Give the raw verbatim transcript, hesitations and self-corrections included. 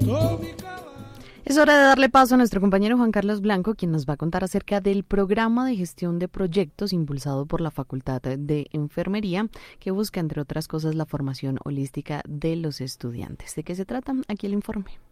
Es hora de darle paso a nuestro compañero Juan Carlos Blanco, quien nos va a contar acerca del programa de gestión de proyectos impulsado por la Facultad de Enfermería, que busca, entre otras cosas, la formación holística de los estudiantes. ¿De qué se trata? Aquí el informe.